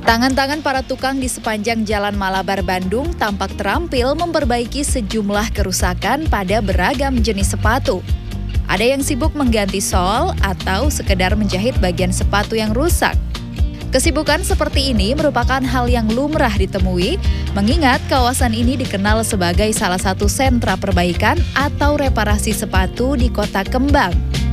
Tangan-tangan para tukang di sepanjang Jalan Malabar Bandung tampak terampil memperbaiki sejumlah kerusakan pada beragam jenis sepatu. Ada yang sibuk mengganti sol atau sekedar menjahit bagian sepatu yang rusak. Kesibukan seperti ini merupakan hal yang lumrah ditemui, mengingat kawasan ini dikenal sebagai salah satu sentra perbaikan atau reparasi sepatu di Kota Kembang.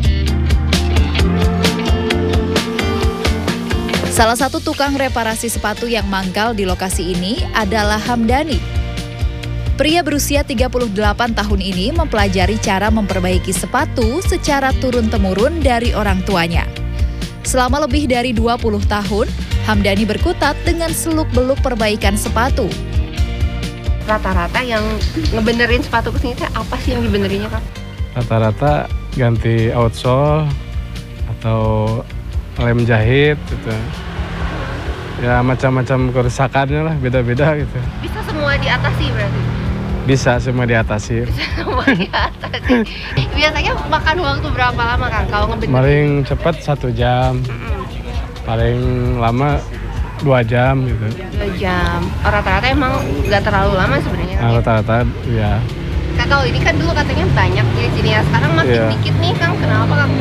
Salah satu tukang reparasi sepatu yang mangkal di lokasi ini adalah Hamdani. Pria berusia 38 tahun ini mempelajari cara memperbaiki sepatu secara turun-temurun dari orang tuanya. Selama lebih dari 20 tahun, Hamdani berkutat dengan seluk-beluk perbaikan sepatu. Rata-rata yang ngebenerin sepatu kesini apa sih yang dibenerinnya, Kak? Rata-rata ganti outsole atau lem jahit gitu. Ya macam-macam kerusakannya lah, beda-beda gitu. Bisa semua diatasi berarti? Bisa semua diatasi. Bisa semua diatasi. Biasanya makan waktu berapa lama, Kang, kalau ngebenerin? Paling cepat 1 jam, paling lama 2 jam gitu. 2 jam. Rata-rata emang nggak terlalu lama sebenarnya. Nah, rata-rata ya. Kak, kalau ini kan dulu katanya banyak di sini ya, sekarang makin dikit nih, Kang. Kenapa, Kang?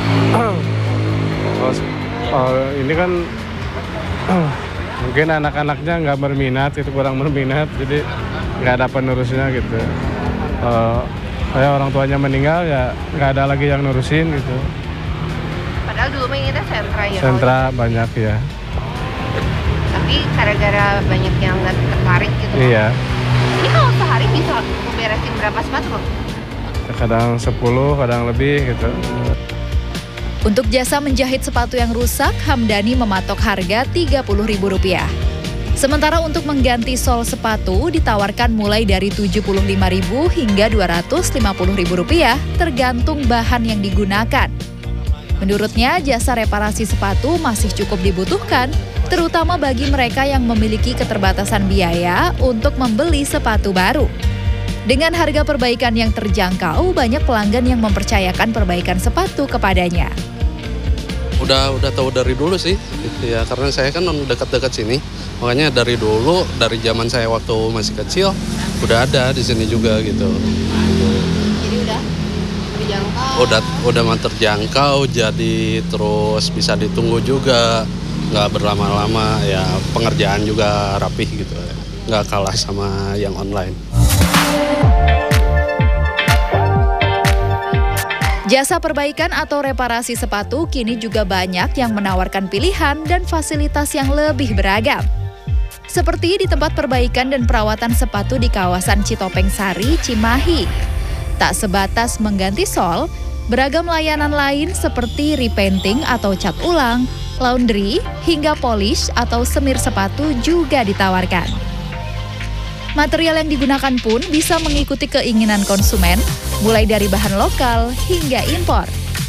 Ini kan mungkin anak-anaknya nggak berminat, itu kurang berminat, jadi nggak ada penerusnya gitu. Orang tuanya meninggal ya nggak ada lagi yang nurusin gitu. Padahal dulu mah ini sentra ya. Sentra banyak ya. Tapi gara-gara banyak yang nggak tertarik gitu. Iya. Ini kalau sehari bisa beresin berapa sepatu, Kang? Kadang 10, kadang lebih gitu. Untuk jasa menjahit sepatu yang rusak, Hamdani mematok harga Rp30.000. Sementara untuk mengganti sol sepatu ditawarkan mulai dari Rp75.000 hingga Rp250.000 tergantung bahan yang digunakan. Menurutnya, jasa reparasi sepatu masih cukup dibutuhkan, terutama bagi mereka yang memiliki keterbatasan biaya untuk membeli sepatu baru. Dengan harga perbaikan yang terjangkau, banyak pelanggan yang mempercayakan perbaikan sepatu kepadanya. Udah tahu dari dulu sih, ya karena saya kan dekat-dekat sini, makanya dari dulu, dari zaman saya waktu masih kecil, udah ada di sini juga gitu. Jadi udah terjangkau. Udah terjangkau, jadi terus bisa ditunggu juga, nggak berlama-lama, ya pengerjaan juga rapih gitu, nggak kalah sama yang online. Jasa perbaikan atau reparasi sepatu kini juga banyak yang menawarkan pilihan dan fasilitas yang lebih beragam. Seperti di tempat perbaikan dan perawatan sepatu di kawasan Citopeng Sari, Cimahi. Tak sebatas mengganti sol, beragam layanan lain seperti repainting atau cat ulang, laundry, hingga polish atau semir sepatu juga ditawarkan. Material yang digunakan pun bisa mengikuti keinginan konsumen, mulai dari bahan lokal hingga impor.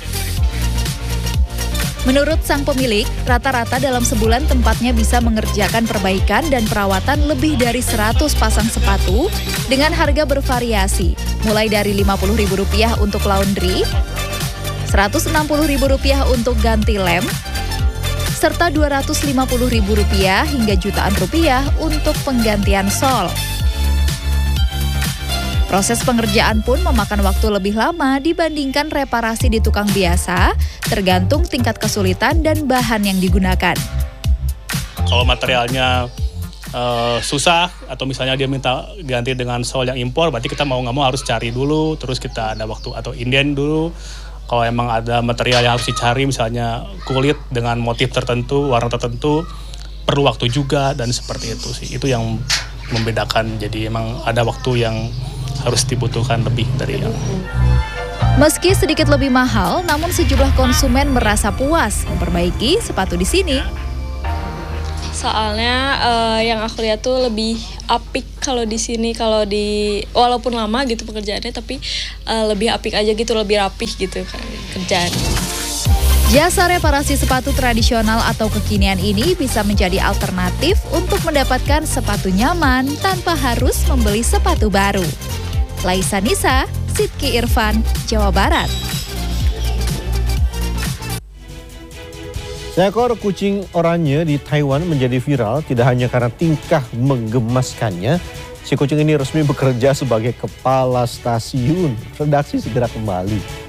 Menurut sang pemilik, rata-rata dalam sebulan tempatnya bisa mengerjakan perbaikan dan perawatan lebih dari 100 pasang sepatu dengan harga bervariasi, mulai dari Rp50.000 untuk laundry, Rp160.000 untuk ganti lem, serta Rp250.000 hingga jutaan rupiah untuk penggantian sol. Proses pengerjaan pun memakan waktu lebih lama dibandingkan reparasi di tukang biasa, tergantung tingkat kesulitan dan bahan yang digunakan. Kalau materialnya susah atau misalnya dia minta ganti dengan sol yang impor, berarti kita mau nggak mau harus cari dulu, terus kita ada waktu atau inden dulu. Kalau emang ada material yang harus dicari, misalnya kulit dengan motif tertentu, warna tertentu, perlu waktu juga, dan seperti itu sih. Itu yang membedakan, jadi emang ada waktu yang harus dibutuhkan lebih dari yang. Meski sedikit lebih mahal, namun sejumlah konsumen merasa puas memperbaiki sepatu di sini. Soalnya yang aku lihat tuh lebih apik kalau di sini, walaupun lama gitu pekerjaannya, tapi lebih apik aja gitu, lebih rapih gitu kerjaan. Jasa reparasi sepatu tradisional atau kekinian ini bisa menjadi alternatif untuk mendapatkan sepatu nyaman tanpa harus membeli sepatu baru. Laisa Nisa, Sidki Irfan, Jawa Barat. Seekor kucing oranye di Taiwan menjadi viral tidak hanya karena tingkah menggemaskannya. Si kucing ini resmi bekerja sebagai kepala stasiun. Redaksi segera kembali.